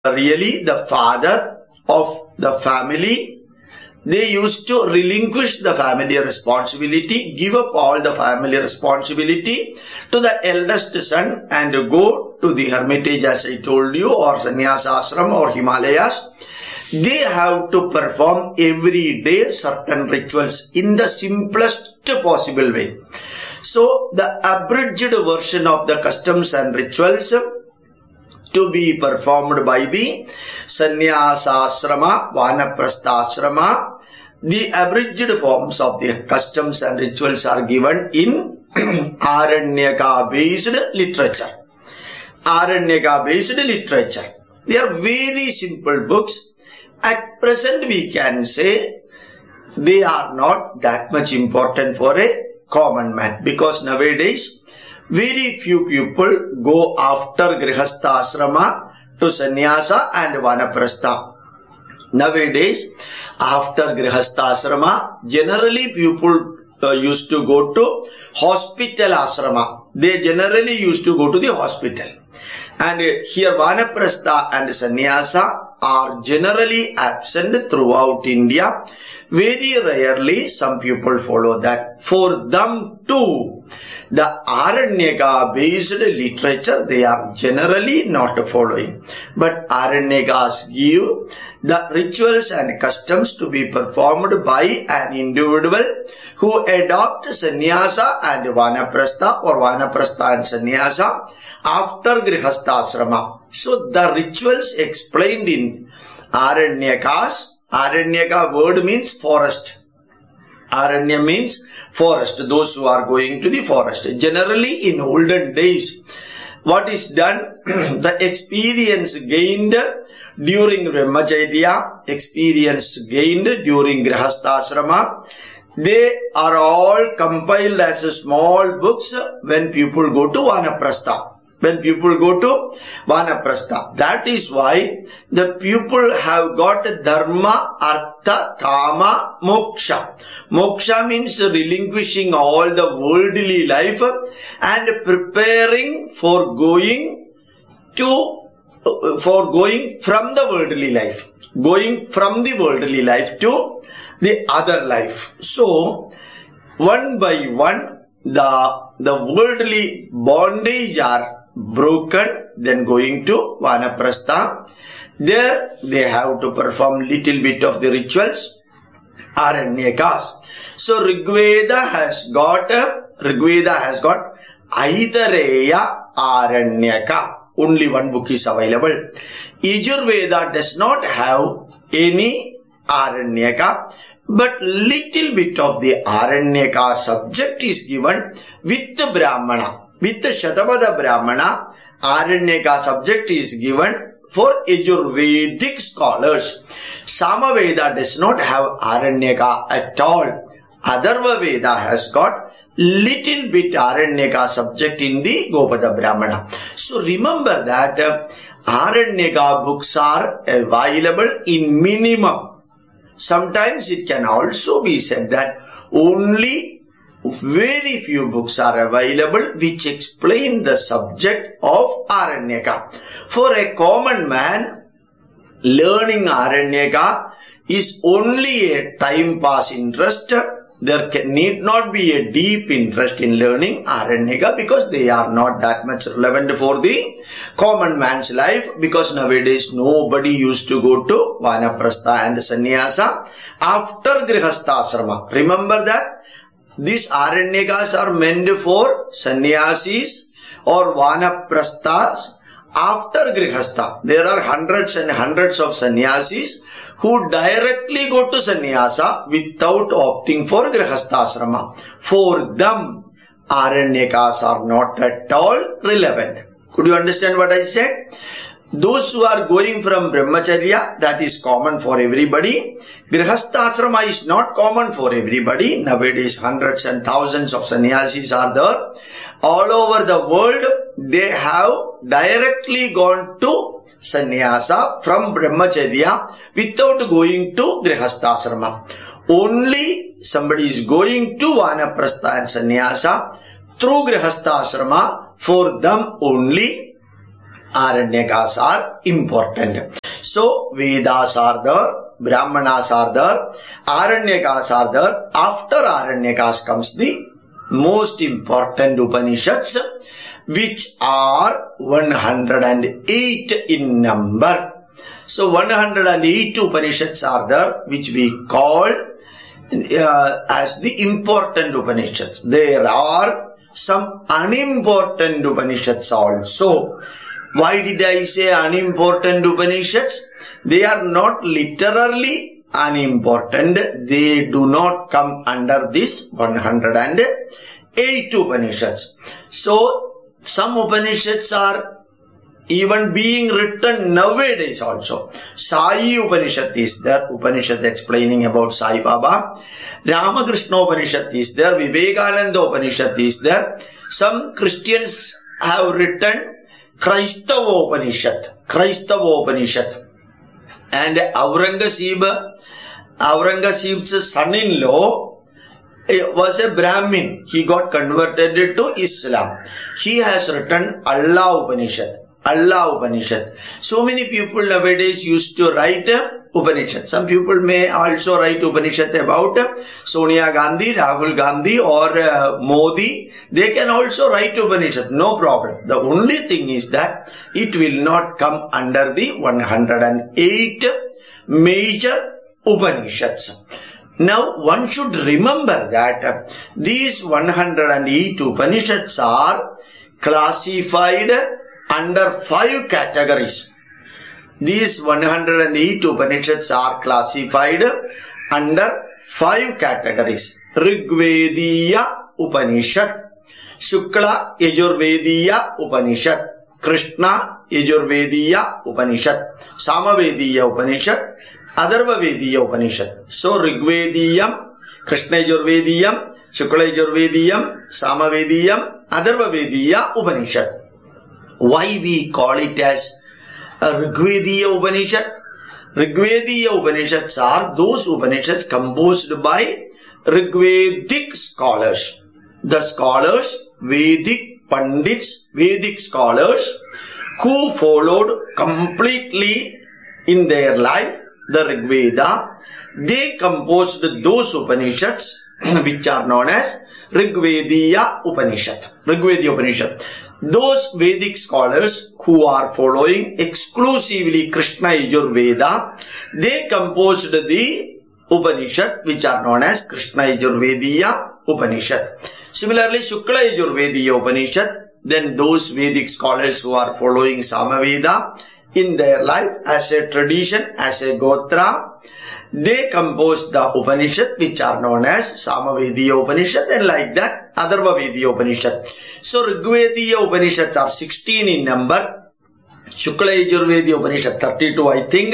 really the father of the family, they used to relinquish the family responsibility, give up all the family responsibility to the eldest son and go to the hermitage, as I told you, or sannyasa ashram or Himalayas. They have to perform every day certain rituals in the simplest possible way. So the abridged version of the customs and rituals to be performed by the sannyasasrama, vanaprastha-asrama. The abridged forms of the customs and rituals are given in Aranyaka-based literature. Aranyaka-based literature. They are very simple books. At present we can say they are not that much important for a common man, because nowadays very few people go after Grihastha asrama to sannyasa and vanaprastha. Nowadays, after Grihastha asrama, generally people used to go to hospital asrama. They generally used to go to the hospital. And here vanaprastha and sannyasa are generally absent throughout India. Very rarely some people follow that. For them too, the Aranyaka-based literature, they are generally not following. But Aranyakas give the rituals and customs to be performed by an individual who adopt sannyasa and vanaprastha, or vanaprastha and sannyasa after Grihastha asrama. So the rituals explained in Aranyakas. Aranyaka word means forest. Aranya means forest, those who are going to the forest. Generally in olden days, what is done, the experience gained during Brahmacharya, experience gained during Grihastha asrama, they are all compiled as small books when people go to Vanaprastha. When people go to Vanaprastha. That is why the people have got dharma, artha, kama, moksha. Moksha means relinquishing all the worldly life and preparing for going from the worldly life. Going from the worldly life to the other life. So, one by one, the worldly bondage are broken, then going to Vanaprastha. There they have to perform little bit of the rituals, Aranyakas. So Rigveda has got Aitareya Aranyaka. Only one book is available. Yajurveda does not have any Aranyaka, but little bit of the Aranyaka subject is given with the Brahmana. With the Shatabada Brahmana, Aranyaka subject is given for Yajurvedic scholars. Samaveda does not have Aranyaka at all. Atharva Veda has got little bit Aranyaka subject in the Gopada Brahmana. So remember that Aranyaka books are available in minimum. Sometimes it can also be said that only very few books are available which explain the subject of Aranyaka. For a common man, learning Aranyaka is only a time pass interest. There need not be a deep interest in learning Aranyaka because they are not that much relevant for the common man's life, because nowadays nobody used to go to Vanaprastha and Sannyasa after Grihastha asrama. Remember that these Aranyakas are meant for sannyasis or Vanaprasthas after Grihastha. There are hundreds and hundreds of sannyasis who directly go to sannyasa without opting for Grihastha asrama. For them, Aranyakas are not at all relevant. Could you understand what I said? Those who are going from Brahmacharya, that is common for everybody. Grihastha asrama is not common for everybody. Nowadays hundreds and thousands of sannyasis are there. All over the world, they have directly gone to sannyasa from Brahmacharya without going to Grihastha asrama. Only somebody is going to Vanaprastha and sannyasa through Grihastha asrama. For them only Aranyakas are important. So, Vedas are there, Brahmanas are there, Aranyakas are there. After Aranyakas comes the most important Upanishads, which are 108 in number. So 108 Upanishads are there, which we call as the important Upanishads. There are some unimportant Upanishads also. Why did I say unimportant Upanishads? They are not literally unimportant. They do not come under this 108 Upanishads. So, some Upanishads are even being written nowadays also. Sai Upanishad is there, Upanishad explaining about Sai Baba. Ramakrishna Upanishad is there, Vivekananda Upanishad is there. Some Christians have written Kraistava Upanishad. And Aurangzeb's son-in-law was a Brahmin. He got converted to Islam. He has written Allah Upanishad. So many people nowadays used to write Upanishad. Some people may also write Upanishad about Sonia Gandhi, Rahul Gandhi or Modi. They can also write Upanishad. No problem. The only thing is that it will not come under the 108 major Upanishads. Now, one should remember that these 108 Upanishads are classified under 5 categories. These 108 Upanishads are classified under 5 categories. Rigvediya Upanishad, Shukla Yajurvediya Upanishad, Krishna Yajurvediya Upanishad, Samavediya Upanishad, Atharvavediya Upanishad. So, Rigvediyam, Krishna Yajurvediyam, Shukla Yajurvediyam, Samavediyam, Atharvavediya Upanishad. Why we call it as Rigvediya Upanishad? Rigvediya Upanishads are those Upanishads composed by Rigvedic scholars. The scholars, Vedic Pandits, Vedic scholars who followed completely in their life the Rigveda, they composed those Upanishads which are known as Rigvediya Upanishad. Rigvediya Upanishad. Those Vedic scholars who are following exclusively Krishna Yajurveda, they composed the Upanishad which are known as Krishna Yajurvediya Upanishad. Similarly, Shukla Yajurvediya Upanishad, then those Vedic scholars who are following Samaveda in their life as a tradition, as a Gotra, they composed the Upanishad which are known as Samavediya Upanishad, and like that Atharvavediya Upanishad. So Rigvediya Upanishads are 16 in number, Shukla Yajurvediya Upanishad 32 I think,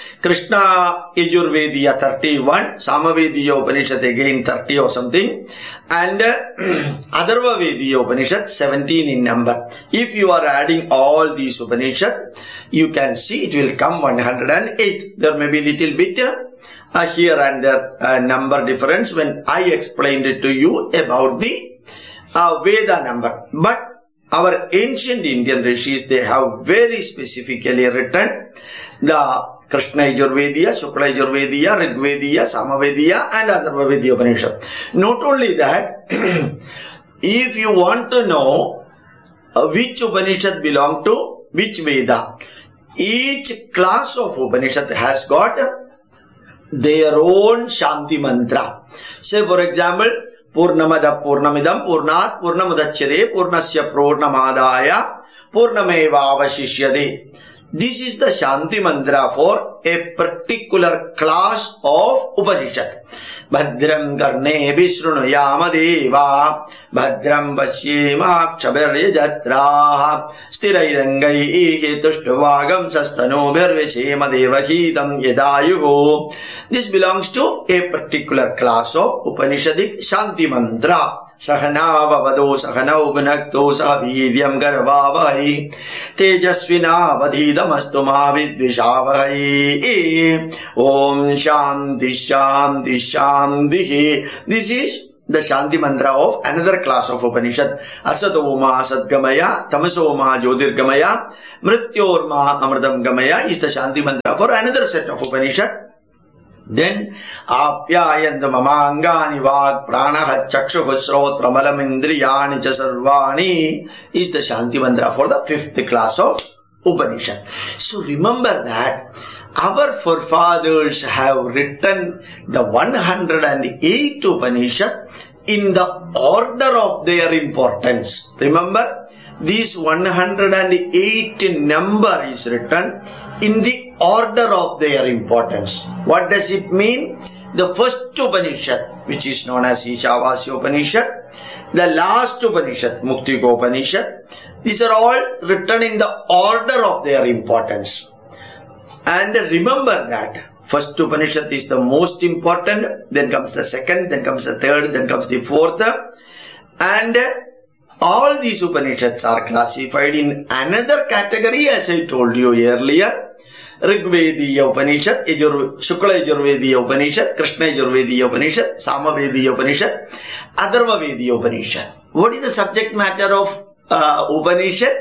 Krishna Yajurvediya 31, Samavediya Upanishad again 30 or something, and Atharvavediya Upanishad 17 in number. If you are adding all these Upanishads, you can see it will come 108. There may be little bit here and there number difference when I explained it to you about the Veda number. But our ancient Indian rishis, they have very specifically written the Krishna Yajurvediya, Shukla Yajurvediya, Rigvediya, Samavediya and Atharvavediya Upanishad. Not only that, if you want to know which Upanishad belong to which Veda, each class of Upanishad has got their own Shanti mantra. Say for example, Purnamada Purnamidam Purnat Purnamudachyate Purnasya Purnamadaya Purnameva Avashishyade. This is the Shanti mantra for a particular class of Upanishad. Bhadram Karne Vishrunuyama Deva Bhadram Vashyema Kshabharyajatraha Sthirairangai Hetushtuvagam Sastano Bharveshema Devahitam Yedayuho. This belongs to a particular class of Upanishadic Shanti mantra. Sahana Vavado Sahanau Bhunakto Sahavidyam Garvavai Tejasvina Vadhidamastu Vidvishavai. Om Shanti Shanti Shanti. This is the Shanti mantra of another class of Upanishad. Asatoma Satgamaya, Tamasoma Jyotirgamaya, Mrityorma Amritam Gamaya is the Shanti mantra for another set of Upanishad. Then, Apyayanta Mamangani Vag Pranaha Chakshuha Srotra Malam Indriyani Chasarvani is the Shanti mantra for the fifth class of Upanishad. So remember that our forefathers have written the 108 Upanishad in the order of their importance. Remember, this 108 number is written in the order of their importance. What does it mean? The first Upanishad, which is known as Ishavasya Upanishad, the last Upanishad, Muktika Upanishad, these are all written in the order of their importance. And remember that first Upanishad is the most important, then comes the second, then comes the third, then comes the fourth. And all these Upanishads are classified in another category, as I told you earlier. Rigvediya Upanishad, Shukla Yajurvediya Upanishad, Krishna Yajurvediya Upanishad, Samavediya Upanishad, Atharvavediya Upanishad. What is the subject matter of Upanishad?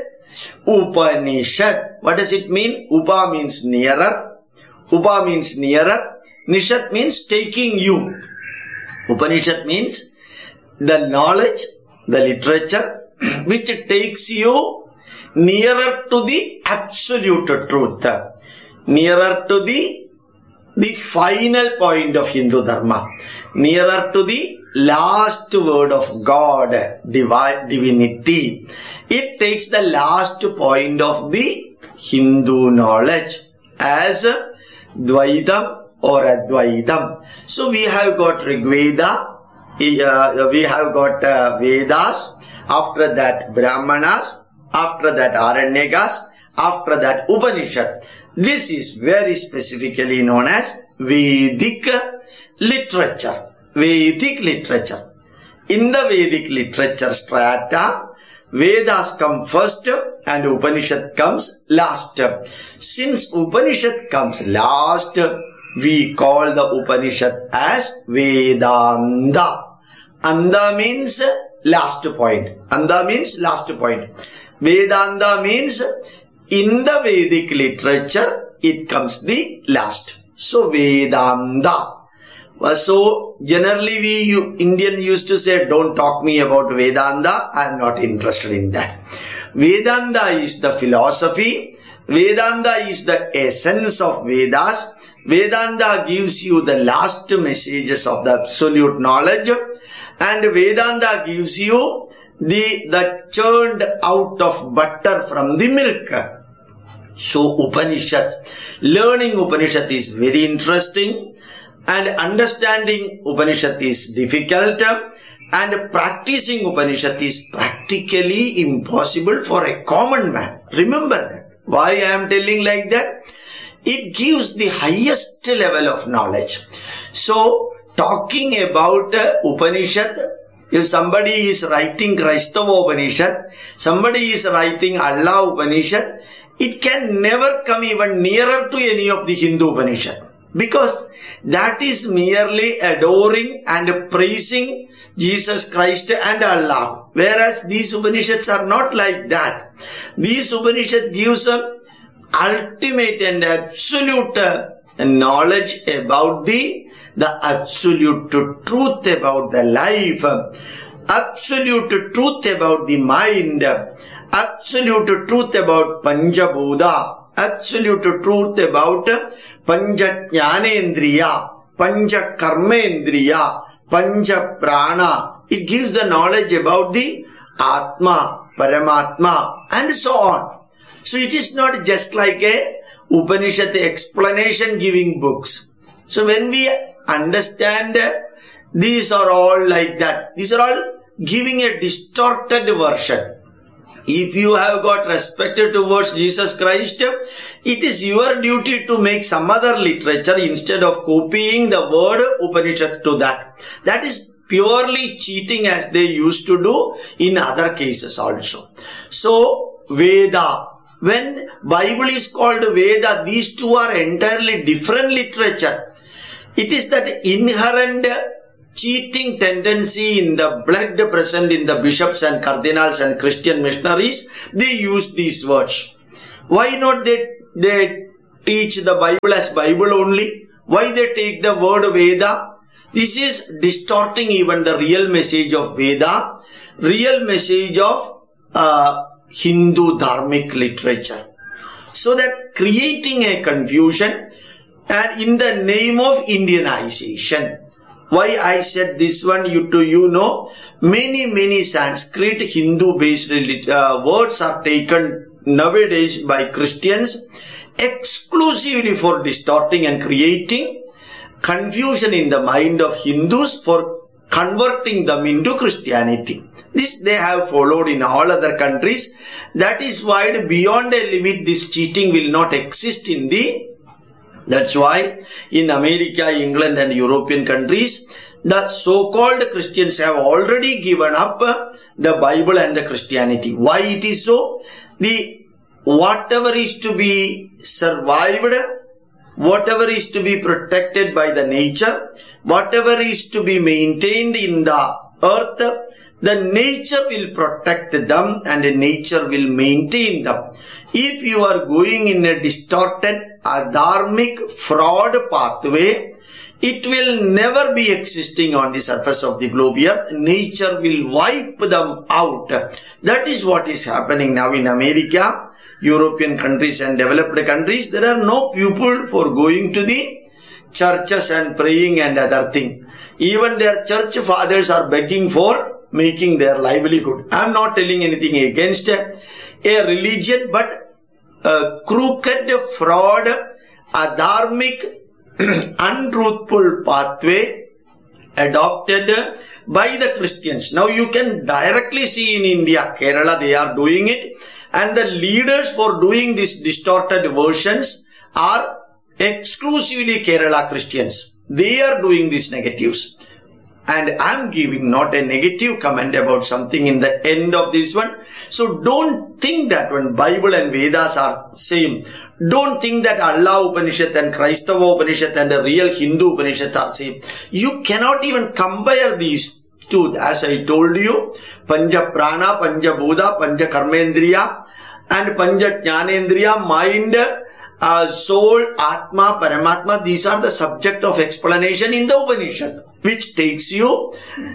Upanishad. What does it mean? Upa means nearer. Upa means nearer. Nishad means taking you. Upanishad means the knowledge, the literature, which takes you nearer to the absolute truth. Nearer to the final point of Hindu Dharma. Nearer to the last word of God, divinity. It takes the last point of the Hindu knowledge as Dvaitam or Advaitam. So we have got Rigveda, we have got Vedas, after that Brahmanas, after that Aranyakas, after that Upanishad. This is very specifically known as Vedic literature. Vedic literature. In the Vedic literature strata, Vedas come first and Upanishad comes last. Since Upanishad comes last, we call the Upanishad as Vedanta. Anda means last point. Anda means last point. Vedanta means in the Vedic literature, it comes the last. So Vedanta. So generally we Indian used to say, don't talk me about Vedanta, I am not interested in that. Vedanta is the philosophy, Vedanta is the essence of Vedas, Vedanta gives you the last messages of the absolute knowledge, and Vedanta gives you the churned out of butter from the milk. So Upanishad, learning Upanishad is very interesting. And understanding Upanishad is difficult, and practicing Upanishad is practically impossible for a common man. Remember that. Why I am telling like that? It gives the highest level of knowledge. So, talking about Upanishad, if somebody is writing Kraistava Upanishad, somebody is writing Allah Upanishad, it can never come even nearer to any of the Hindu Upanishad. Because that is merely adoring and praising Jesus Christ and Allah. Whereas these Upanishads are not like that. These Upanishads gives an ultimate and absolute knowledge about the absolute truth about the life, absolute truth about the mind, absolute truth about Panchabhuta, absolute truth about Pancha Jnanendriya, Pancha Karmendriya, Pancha Prana. It gives the knowledge about the Atma, Paramatma, and so on. So it is not just like a Upanishad explanation giving books. So when we understand these are all like that, these are all giving a distorted version. If you have got respect towards Jesus Christ, it is your duty to make some other literature instead of copying the word Upanishad to that. That is purely cheating, as they used to do in other cases also. So, Veda. When Bible is called Veda, these two are entirely different literature. It is that inherent cheating tendency in the blood present in the bishops and cardinals and Christian missionaries, they use these words. Why not they teach the Bible as Bible only? Why they take the word Veda? This is distorting even the real message of Veda, real message of Hindu dharmic literature. So that creating a confusion and in the name of Indianization. Why I said this one, you know, many Sanskrit Hindu based words are taken nowadays by Christians exclusively for distorting and creating confusion in the mind of Hindus for converting them into Christianity. This they have followed in all other countries. That is why beyond a limit this cheating will not exist in the. That's why in America, England and European countries, the so-called Christians have already given up the Bible and the Christianity. Why it is so? Whatever is to be survived, whatever is to be protected by the nature, whatever is to be maintained in the earth, the nature will protect them and the nature will maintain them. If you are going in a distorted, adharmic, fraud pathway, it will never be existing on the surface of the globe here. Nature will wipe them out. That is what is happening now in America, European countries and developed countries. There are no people for going to the churches and praying and other thing. Even their church fathers are begging for making their livelihood. I am not telling anything against a religion, but a crooked, fraud, adharmic, untruthful pathway adopted by the Christians. Now you can directly see in India, Kerala, they are doing it, and the leaders for doing these distorted versions are exclusively Kerala Christians. They are doing these negatives. And I am giving not a negative comment about something in the end of this one. So don't think that when Bible and Vedas are same, don't think that Allah Upanishad and Kraistava Upanishad and the real Hindu Upanishads are same. You cannot even compare these two. As I told you, Panja Prana, Panja Bhuta, Panja Karmendriya and Panja Jnanendriya, mind, soul, Atma, Paramatma, these are the subject of explanation in the Upanishad, which take you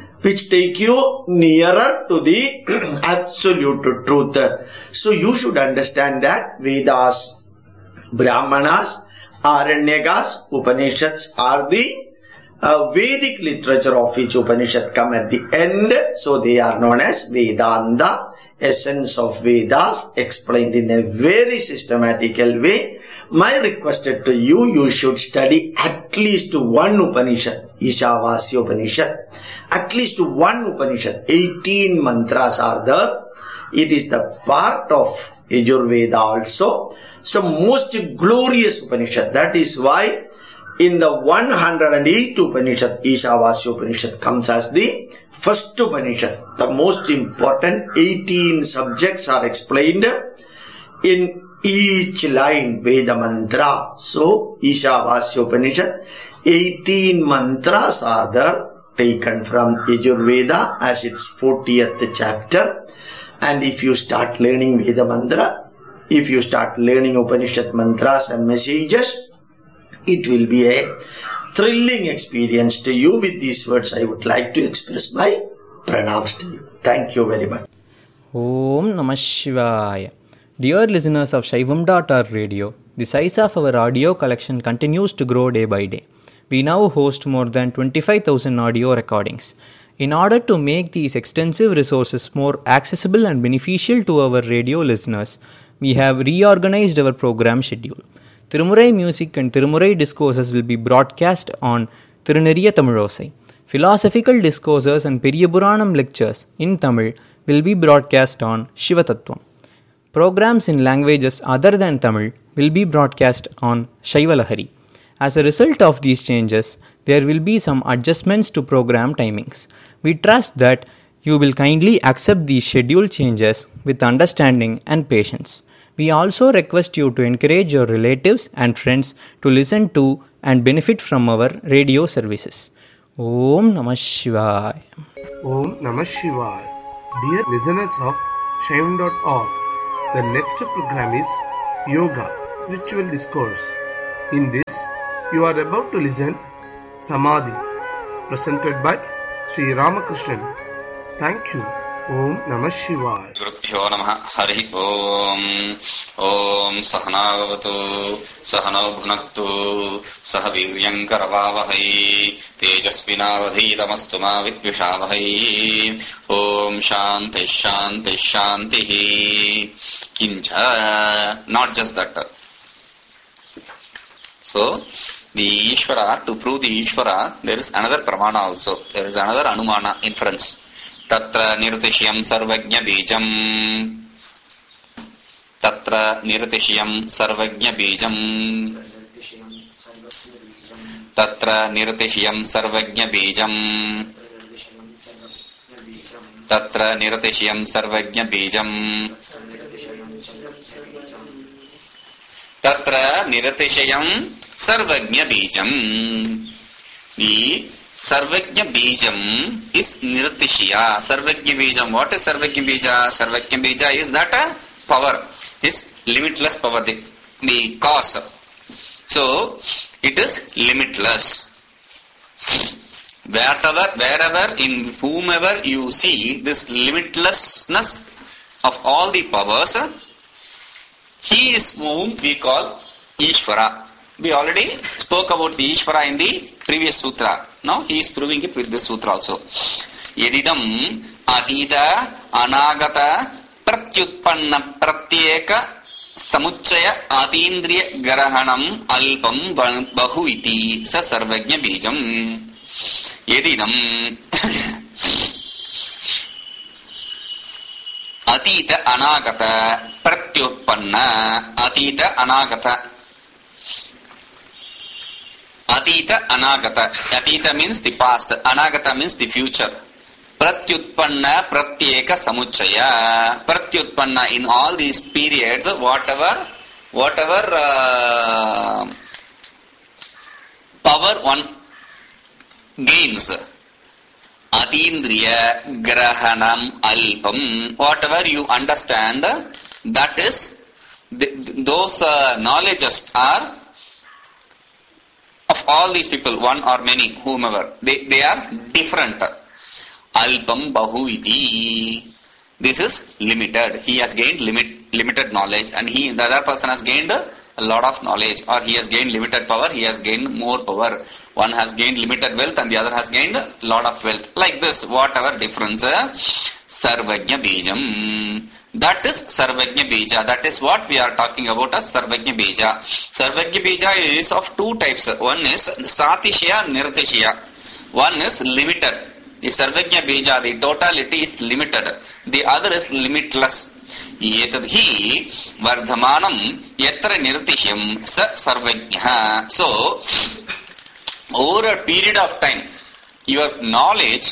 nearer to the absolute truth. So you should understand that Vedas, Brahmanas, Aranyakas, Upanishads are the Vedic literature of which Upanishad come at the end. So they are known as Vedanta, essence of Vedas, explained in a very systematical way. My request to you, you should study at least one Upanishad, Ishavasya Upanishad. At least one Upanishad. 18 mantras are there. It is the part of Yajurveda also. So most glorious Upanishad. That is why in the 108 Upanishad, Ishavasya Upanishad comes as the first Upanishad. The most important 18 subjects are explained in each line, Veda mantra. So, Ishavasya Upanishad, 18 mantras are there, taken from Yajurveda as its 40th chapter. And if you start learning Veda mantra, if you start learning Upanishad mantras and messages, it will be a thrilling experience to you. With these words, I would like to express my pranams to you. Thank you very much. Om Namah Shivaya. Dear listeners of Shaivam.org radio, the size of our audio collection continues to grow day by day. We now host more than 25,000 audio recordings. In order to make these extensive resources more accessible and beneficial to our radio listeners, we have reorganized our program schedule. Tirumurai music and Tirumurai discourses will be broadcast on Tiruneriya Tamilosai. Philosophical discourses and Periyapuranam lectures in Tamil will be broadcast on Shivatattvam. Programs in languages other than Tamil will be broadcast on Shaivalahari. As a result of these changes, there will be some adjustments to program timings. We trust that you will kindly accept these schedule changes with understanding and patience. We also request you to encourage your relatives and friends to listen to and benefit from our radio services. Om Namah Shivaya. Om Namah Shivaya. Dear listeners of Shaivam.org, the next program is Yoga, Spiritual Discourse. In this, you are about to listen Samadhi, presented by Sri Ramakrishnan. Thank you. Om Namah Shivaya. Gurubhyo Namaha. Hari Om. Om Sahanavavatu Sahanau Bhunaktu Sahaviryankaravavahai Tejasvinavadhitamastu ma vidvishavahai. Om Shanti Shanti Shantihi. Kincha. Not just that. So, the Ishvara, to prove the Ishvara, there is another Pramana also. There is another Anumana, inference. Tatra nirtishyam sarvajna bijam. Tatra nirtishyam sarvajna bijam. Tatra nirtishyam sarvajna bijam. Tatra nirtishyam sarvajna bijam. Tatra nirtishyam sarvajna bijam. The Sarvajna Bijam is Nirtishya. Sarvajna Bijam. What is Sarvajna Bija? Sarvajna Bija is that power, is limitless power, the cause. So, it is limitless. Wherever, in whomever you see this limitlessness of all the powers, he is whom we call Ishvara. We already spoke about the Ishvara in the previous sutra. Now he is proving it with this sutra also. Yedidam adita anagata pratyutpanna pratyeka samuchaya atindriya garahanam alpam bahuiti sa sarvajna bijam. Yedidam atita anagata pratyutpanna atita anagata. Atita Anagata. Atita means the past. Anagata means the future. Pratyutpanna Pratyeka Samuchaya. Pratyutpanna, in all these periods, whatever power one gains. Atindriya Grahanam Alpam. Whatever you understand, that is, those knowledges are of all these people, one or many, whomever, they are different. Alpam Bahuiti. This is limited. He has gained limited knowledge, and the other person has gained a lot of knowledge, or he has gained limited power, he has gained more power. One has gained limited wealth and the other has gained a lot of wealth. Like this, whatever difference, Sarvajna Bijam. That is Sarvajna Bija. That is what we are talking about as Sarvajna Bija. Sarvajna Bija is of two types. One is Satishya, Nirtishya. One is limited. The Sarvajna Bija, the totality is limited. The other is limitless. Yetadhi Vardhamanam Yatra Nirtishyam Sa Sarvajna. So, over a period of time, your knowledge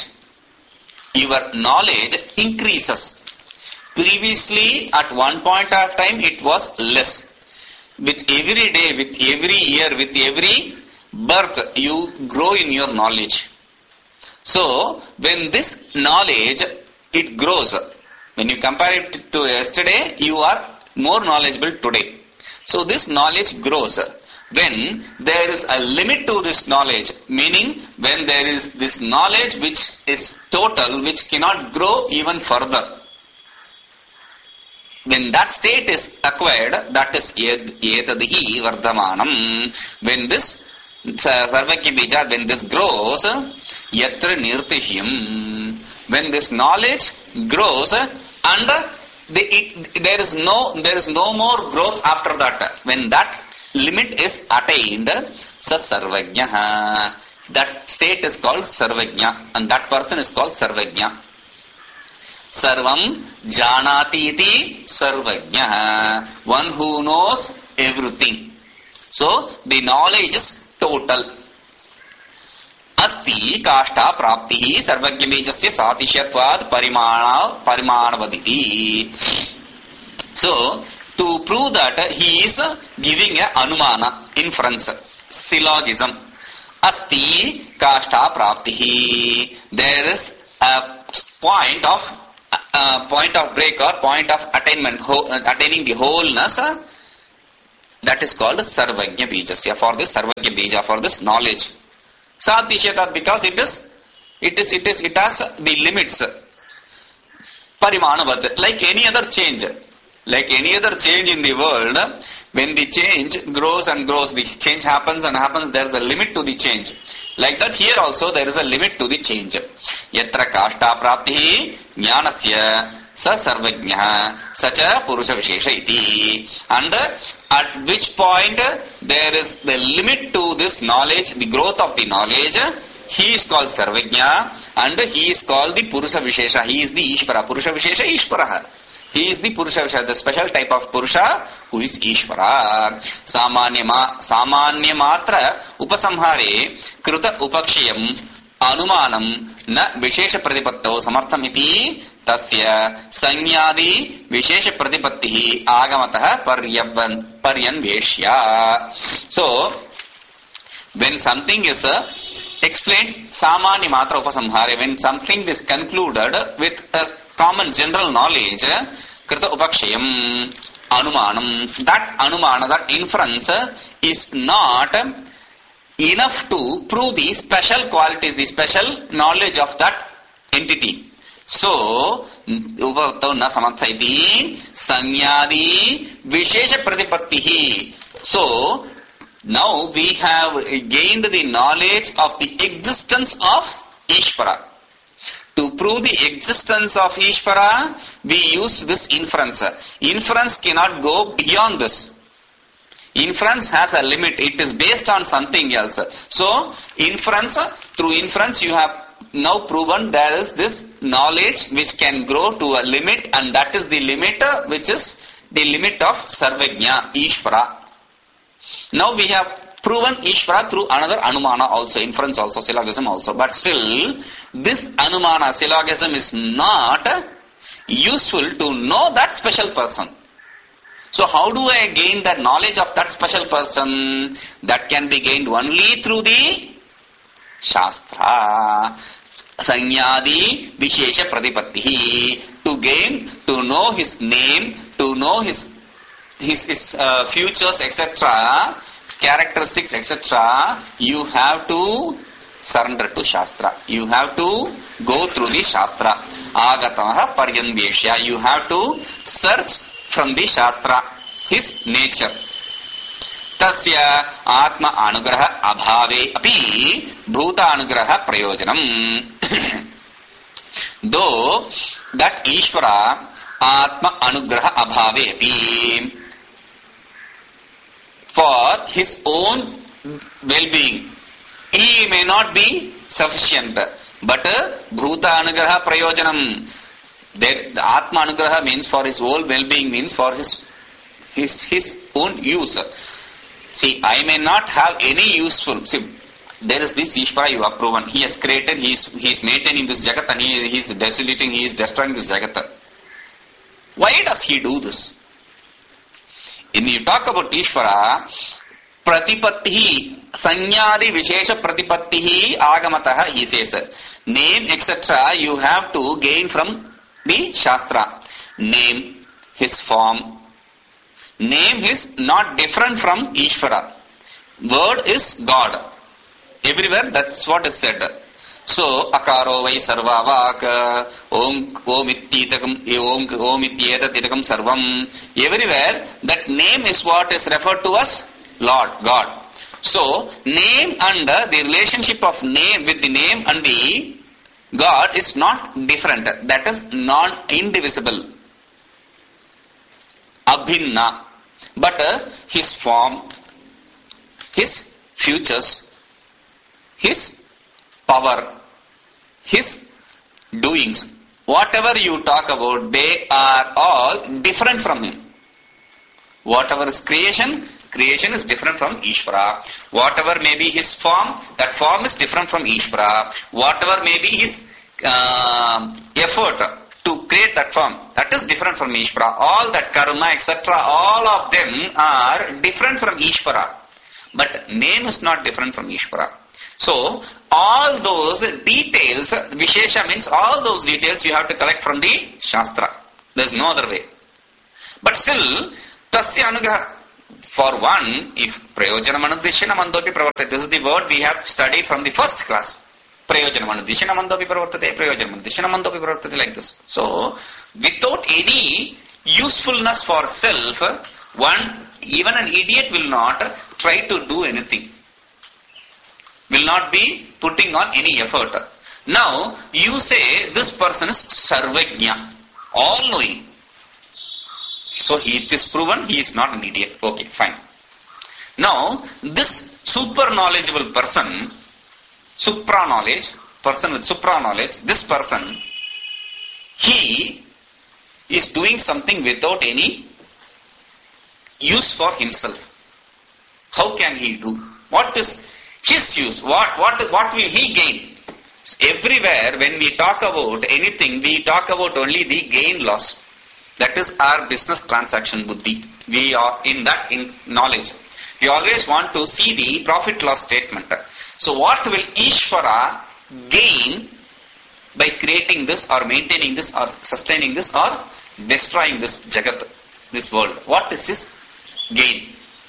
increases. Previously, at one point of time, it was less. With every day, with every year, with every birth, you grow in your knowledge. So, when this knowledge, it grows. When you compare it to yesterday, you are more knowledgeable today. So, this knowledge grows. When there is a limit to this knowledge, meaning when there is this knowledge which is total, which cannot grow even further. When that state is acquired, that is etadhi vardhamanam. When this sarvajna bija, when this grows, yatra nirtishyam. When this knowledge grows, and there is no more growth after that. When that limit is attained, sa sarvajna. That state is called sarvajna, and that person is called sarvajna. Sarvam janati iti sarvajna. One who knows everything. So, the knowledge is total. Asti kashta praptihi sarvajna bijasya satishyatvad parimanavaditi. So, to prove that he is giving a anumana, inference, syllogism. asti kashta praptihi. There is a point of break or point of attainment, attaining the wholeness. That is called Sarvajna Bijasya. For this Sarvajna Bija, for this knowledge. Sadishyatat, because it has the limits. Parimanavat, like any other change. Like any other change in the world, when the change grows and grows, the change happens and happens, there is a limit to the change. Like that here also there is a limit to the change. Yatra kashta prapti jnanasya sa sarvajnah sacha purusha vishesha iti. And at which point there is the limit to this knowledge, the growth of the knowledge, he is called Sarvajna and he is called the Purusha Vishesha. He is the Ishvara. Purusha Vishesha Ishvara. He is the Purusha Vishesha, the special type of Purusha who is Ishvara. Samanya matra upasamhare kruta upakshayam anumanam na vishesha pratipatto samartham iti tasya sanyadi vishesha pratipattihi agamatah paryanveshya. So, when something is explained, samanya matra upasamhare, when something is concluded with a common general knowledge, krita upakshayam anumanam, that anumana, that inference is not enough to prove the special qualities, the special knowledge of that entity. So, upavattau na samatsaiti sanyadi vishesha pratipattihi. So, now we have gained the knowledge of the existence of Ishvara. To prove the existence of Ishvara, we use this inference. Inference cannot go beyond this. Inference has a limit. It is based on something else. So, inference, through inference you have now proven there is this knowledge which can grow to a limit, and that is the limit which is the limit of Sarvajna, Ishvara. Now we have proven Ishvara through another Anumana also, inference also, syllogism also. But still, this Anumana, syllogism is not useful to know that special person. So how do I gain that knowledge of that special person? That can be gained only through the Shastra. Sanyadi Vishesha Pratipattihi. To gain, to know his name, to know his futures, etc., characteristics, etc., you have to surrender to Shastra. You have to go through the Shastra. Agatamaha Paryanveshya. You have to search from the Shastra his nature. Tasya Atma Anugraha Abhave Api Bhuta Anugraha Prayojanam. Though that Ishvara Atma Anugraha Abhave Api, for his own well-being, he may not be sufficient. But Bhuta Anugraha Prayojanam, the Atma Anugraha means for his whole well-being, means for his own use. See, I may not have any useful. See, there is this Ishvara you have proven. He has created, he is maintaining this Jagat, and he is desolating, he is destroying this Jagat. Why does he do this? When you talk about Ishvara, Pratipattihi, Sanyadi Vishesha Pratipattihi Agamataha, he says. Name, etc., you have to gain from the Shastra. Name, his form. Name is not different from Ishvara. Word is God. Everywhere that's what is said. So, Akaro vai sarva vak, Om ityetat itakam sarvam. Everywhere, that name is what is referred to as Lord, God. So, name and the relationship of name with the name and the God is not different. That is non-indivisible. Abhinna. But his form, his futures, his power, his doings, whatever you talk about, they are all different from him. Whatever is creation, creation is different from Ishvara. Whatever may be his form, that form is different from Ishvara. Whatever may be his effort to create that form, that is different from Ishvara. All that karma, etc., all of them are different from Ishvara. But name is not different from Ishvara. So, all those details, Vishesha means all those details you have to collect from the Shastra. There is no other way. But still, Tasya Anugraha. For one, if Prayojanam Anudishyanam Mandopi Pravartate, this is the word we have studied from the first class. Prayojanam Anudishyanam Mandopi Pravartate, Prayojanam Anudishyanam Mandopi Pravartate, like this. So, without any usefulness for self, one, even an idiot will not try to do anything. Will not be putting on any effort. Now, you say this person is Sarvajna, all-knowing. So, it is proven he is not an idiot. Okay, fine. Now, this super knowledgeable person, person with supra knowledge, this person, he is doing something without any use for himself. How can he do? What is his use? What will he gain? Everywhere when we talk about anything, we talk about only the gain loss. That is our business transaction buddhi. We are in knowledge. We always want to see the profit loss statement. So what will Ishvara gain by creating this or maintaining this or sustaining this or destroying this Jagat, this world? What is his gain?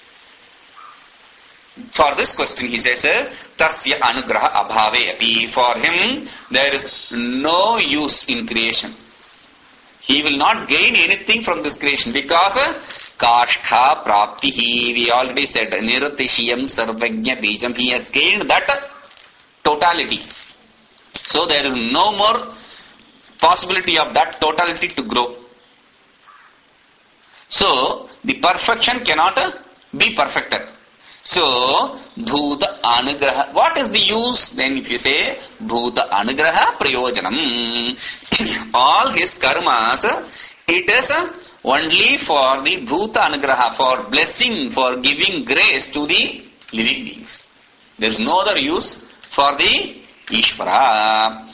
For this question he says, Tasya Anugraha Abhave Api. For him there is no use in creation. He will not gain anything from this creation because Kashtha Praptihi, we already said, Nirutishiyam Sarvajna Bijam, he has gained that totality. So there is no more possibility of that totality to grow. So the perfection cannot be perfected. So, Bhuta Anugraha. What is the use? Then if you say, Bhuta Anugraha Prayojanam. All his karmas, it is only for the Bhuta Anugraha, for blessing, for giving grace to the living beings. There is no other use for the Ishvara.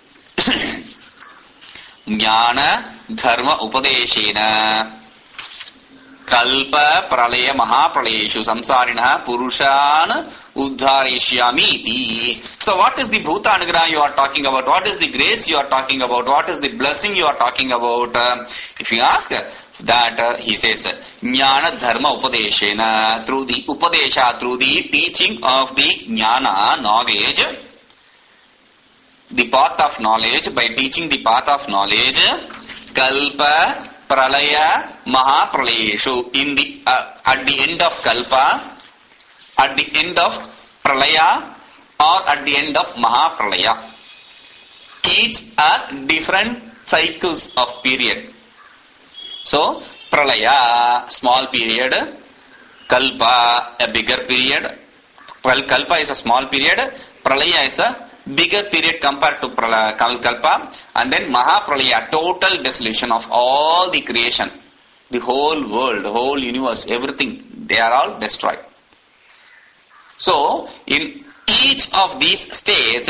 Jnana Dharma Upadeshena. Kalpa Pralaya Mahapralayeshu Samsarina Purushan Uddharishyamiti. So what is the Bhuta Anugraha you are talking about? What is the grace you are talking about? What is the blessing you are talking about? If you ask that, he says, Jnana Dharma Upadeshena, through the Upadesha, through the teaching of the Jnana, knowledge, the path of knowledge, by teaching the path of knowledge, Kalpa Pralaya Mahapralayeshu, in the at the end of Kalpa, at the end of Pralaya, or at the end of Mahapralaya. Each are different cycles of period. So, Pralaya, small period, Kalpa, a bigger period. Well, Kalpa is a small period, Pralaya is a bigger period compared to Kalpa, and then Mahapralaya, total dissolution of all the creation, the whole world, the whole universe, everything, they are all destroyed. So, in each of these states,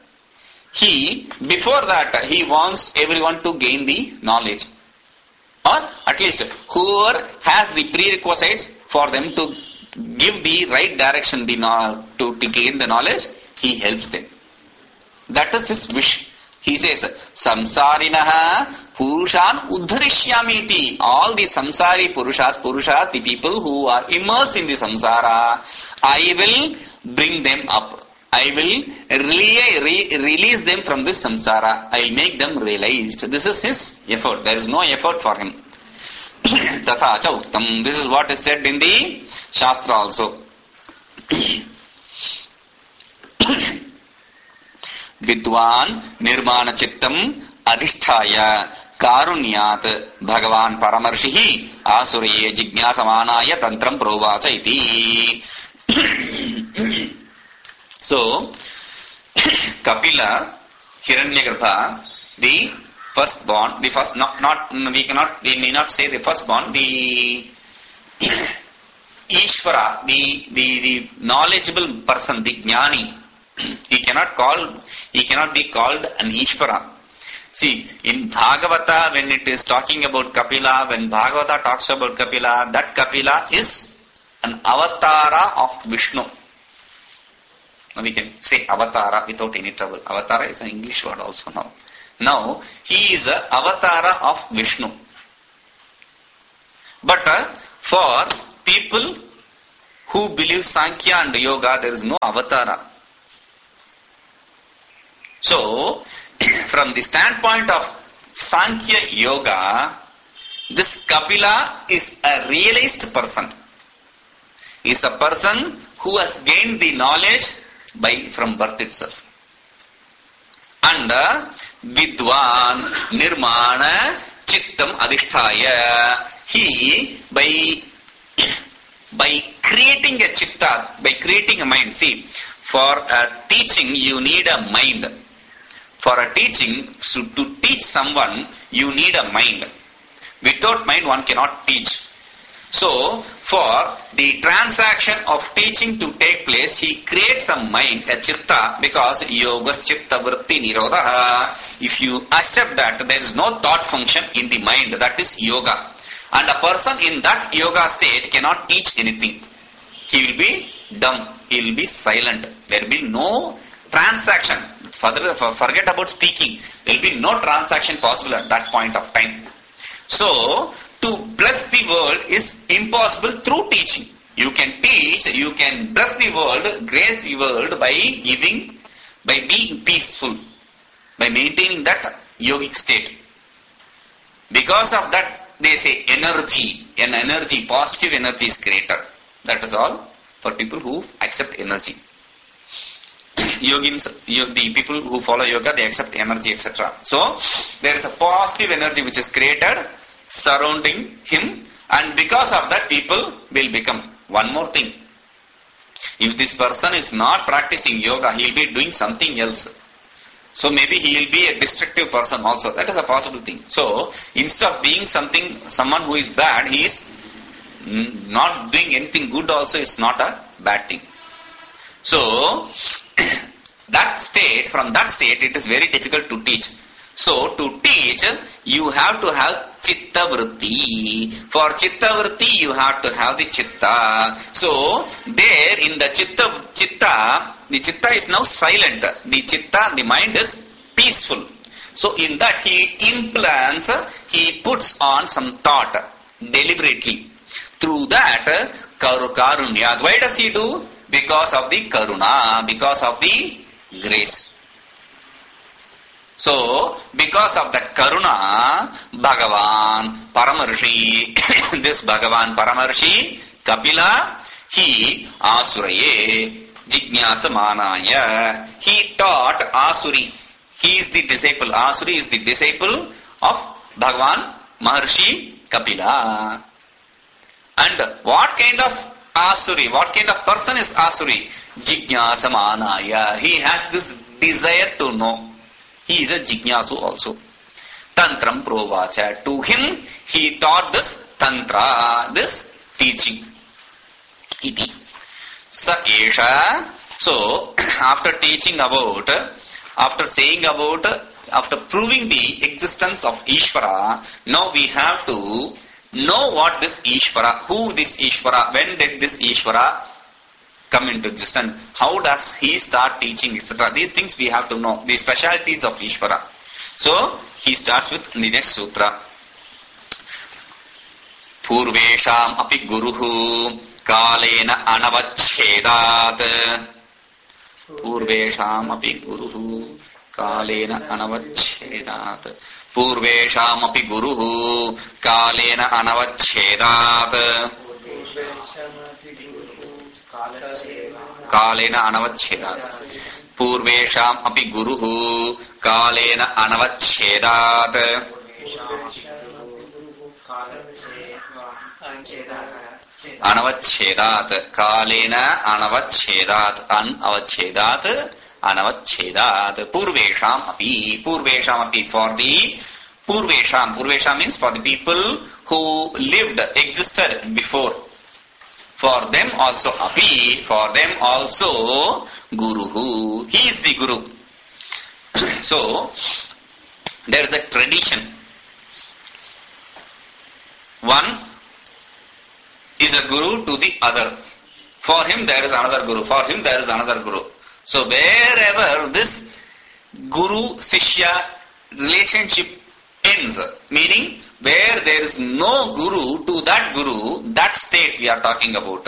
before that, he wants everyone to gain the knowledge. Or at least, whoever has the prerequisites for them to give the right direction to gain the knowledge, he helps them. That is his wish. He says, Samsarinaha Purushan Uddharishyamiti. All the Samsari Purushas, the people who are immersed in the Samsara, I will bring them up. I will release them from this Samsara. I will make them realized. This is his effort. There is no effort for him. Tatha cha uktam. This is what is said in the Shastra also. Vidwan Nirmana Chittam Adhisthaya Karunyat Bhagavan Paramarshihi Asuraye Jignasamanaya Tantram Provacha iti. So, Kapila, Hiranyagarbha, the firstborn, we may not say the firstborn, the Ishvara, the knowledgeable person, the Jnani, he cannot be called an Ishvara. See, in Bhagavata, when it is talking about Kapila, when Bhagavata talks about Kapila, that Kapila is an avatara of Vishnu. Now we can say avatara without any trouble. Avatara is an English word also now. Now, he is an avatara of Vishnu. But for people who believe Sankhya and Yoga, there is no avatara. So, from the standpoint of Sankhya Yoga, this Kapila is a realized person. He is a person who has gained the knowledge from birth itself. And Vidwan Nirmana Chittam Adhisthaya, he by creating a chitta, by creating a mind. See, for a teaching you need a mind. For a teaching, so to teach someone you need a mind. Without mind one cannot teach. So, for the transaction of teaching to take place, he creates a mind, a chitta, because yogas chitta vritti nirodha. If you accept that there is no thought function in the mind, that is yoga. And a person in that yoga state cannot teach anything. He will be dumb, he will be silent. There will be no transaction. Forget about speaking. There will be no transaction possible at that point of time. So, to bless the world is impossible through teaching. You can teach, you can bless the world, grace the world by giving, by being peaceful, by maintaining that yogic state. Because of that, they say energy, positive energy is created. That is all for people who accept energy. Yogins, the people who follow yoga, they accept energy, etc. So, there is a positive energy which is created surrounding him, and because of that people will become. One more thing, if this person is not practicing yoga, he will be doing something else. So maybe he will be a destructive person also. That is a possible thing. So instead of being someone who is bad, he is not doing anything good also is not a bad thing. So from that state it is very difficult to teach. So, to teach, you have to have chitta vritti. For chitta vritti, you have to have the chitta. So, there in the chitta, the chitta is now silent. The chitta, the mind is peaceful. So, in that he implants, he puts on some thought deliberately. Through that, karunya. Why does he do? Because of the karuna, because of the grace. So, because of that karuna, Bhagavan Paramarshi, this Bhagavan Paramarshi, Kapila, he Asuraye, Jijñāsa Manaya, he taught Asuri. He is the disciple. Asuri is the disciple of Bhagavan Maharshi Kapila. And what kind of Asuri, what kind of person is Asuri? Jijñāsa Manaya. He has this desire to know. He is a Jijñāsu also. Tantram Provacha. To him, he taught this Tantra, this teaching. Iti. Sa Esha. So, after teaching about, after saying about, after proving the existence of Ishvara, now we have to know what this Ishvara, who this Ishvara, when did this Ishvara come into existence, how does he start teaching, etc. These things we have to know, the specialities of Ishvara. So, he starts with the next sutra. Purvesham api guruhu kalena anavachhedat. Purvesham api guruhu kalena anavachhedat. Purvesham api guruhu kalena anavachhedat. Kalena anavachhedat. Purvesham api guruhu kalena anavachhedat. Anavachhedat. Kalena anavachhedat. Anavachhedat. Anavachhedat. Purvesham api. Purvesham api. For the Purvesham. Purvesham means for the people who lived, existed before. For them also api, for them also guruhu. He is the guru. So, there is a tradition. One is a guru to the other. For him there is another guru. For him there is another guru. So wherever this guru-sishya relationship ends, meaning where there is no guru to that guru, that state we are talking about.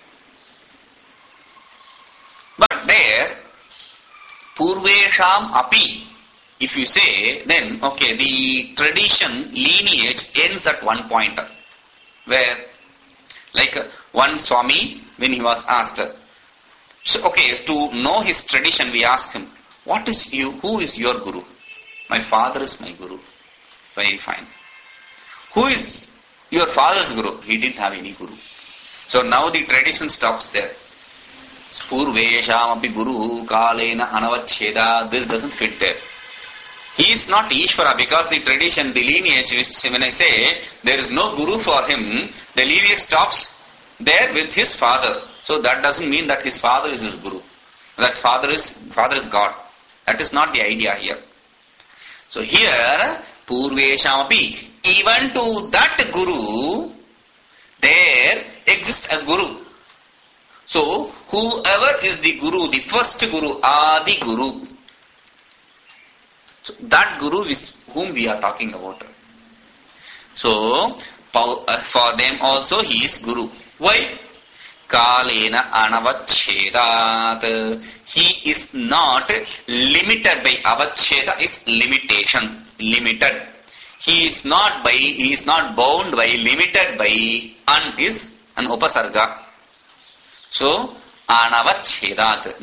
But there, purvesham api, if you say, then okay, the tradition lineage ends at one point. Where, like one Swami, when he was asked, so okay, to know his tradition, we asked him, what is you? Who is your guru? My father is my guru. Very fine. Who is your father's guru? He didn't have any guru. So now the tradition stops there. Purvesham api guru kalena anavacheda. This doesn't fit there. He is not Ishvara because the tradition, the lineage, when I say there is no guru for him, the lineage stops there with his father. So that doesn't mean that his father is his guru. That father is God. That is not the idea here. So here, Purvesham api, even to that guru, there exists a guru. So whoever is the guru, the first guru, Adi Guru. So that guru is whom we are talking about. So for them also he is guru. Why? Kalena anavachedat. He is not limited by avacheda is limitation. Limited. He is not bound by, limited by, an is an upasarga. So anavachedat.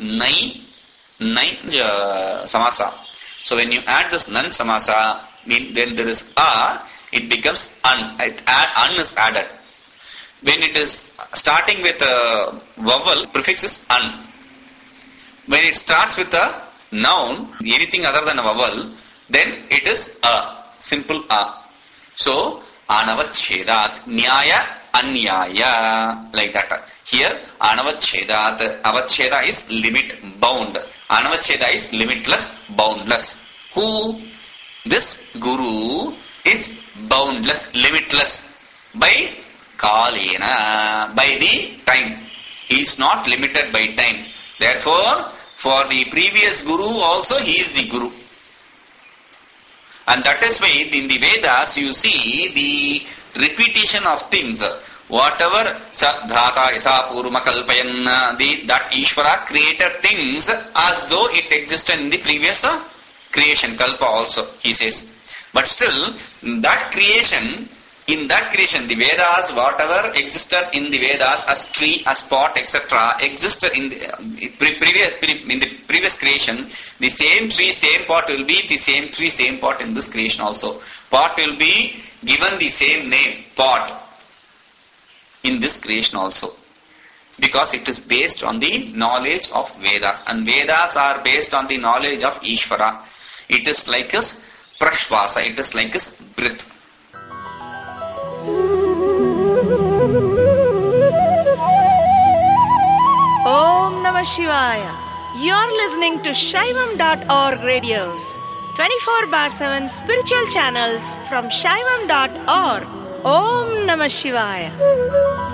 Nai samasa. So when you add this nan samasa, then there is a, it becomes an. An is added. When it is starting with a vowel, prefix is an. When it starts with a noun, anything other than a vowel, then it is a. Simple a. So anavachedat, nyaya, anyaya, like that. Here anavachedat, avacheda is limit, bound. Anavacheda is limitless, boundless. Who? This guru is boundless, limitless by kalena, by the time. He is not limited by time. Therefore, for the previous guru also he is the guru. And that is why in the Vedas you see the repetition of things. Whatever dhata yatha purma kalpayan, that Ishvara created things as though it existed in the previous creation, kalpa also, he says. But still, that creation, in that creation, the Vedas, whatever existed in the Vedas as tree, as pot, etc., existed in the previous creation. The same tree, same pot will be the same tree, same pot in this creation also. Pot will be given the same name, pot, in this creation also. Because it is based on the knowledge of Vedas. And Vedas are based on the knowledge of Ishvara. It is like his prashvasa, it is like his breath. Om Namah Shivaya. You're listening to Shaivam.org radios. 24/7 spiritual channels from Shaivam.org. Om Namah Shivaya.